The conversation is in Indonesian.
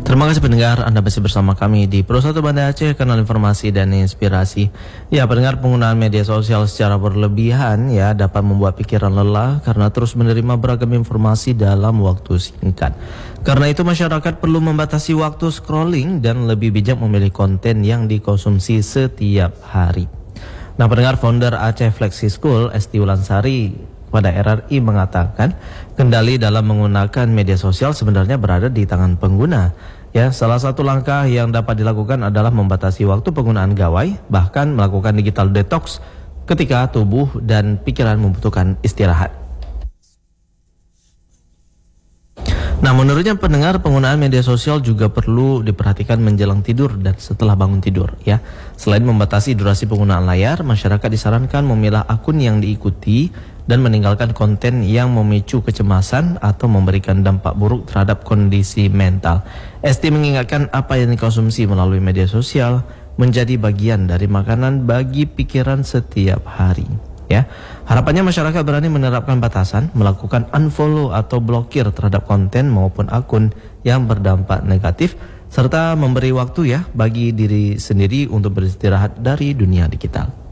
Terima kasih pendengar, Anda masih bersama kami di Pro 1 Banda Aceh, kanal informasi dan inspirasi. Ya, pendengar, penggunaan media sosial secara berlebihan ya dapat membuat pikiran lelah karena terus menerima beragam informasi dalam waktu singkat. Karena itu masyarakat perlu membatasi waktu scrolling dan lebih bijak memilih konten yang dikonsumsi setiap hari. Nah, pendengar, founder Aceh Flexi School, Esti Wulansari pada RRI mengatakan kendali dalam menggunakan media sosial sebenarnya berada di tangan pengguna. Ya, salah satu langkah yang dapat dilakukan adalah membatasi waktu penggunaan gawai, bahkan melakukan digital detox ketika tubuh dan pikiran membutuhkan istirahat. Nah, menurutnya pendengar, penggunaan media sosial juga perlu diperhatikan menjelang tidur dan setelah bangun tidur ya. Selain membatasi durasi penggunaan layar, masyarakat disarankan memilah akun yang diikuti dan meninggalkan konten yang memicu kecemasan atau memberikan dampak buruk terhadap kondisi mental. Esti mengingatkan apa yang dikonsumsi melalui media sosial menjadi bagian dari makanan bagi pikiran setiap hari. Ya, harapannya masyarakat berani menerapkan batasan, melakukan unfollow atau blokir terhadap konten maupun akun yang berdampak negatif, serta memberi waktu ya bagi diri sendiri untuk beristirahat dari dunia digital.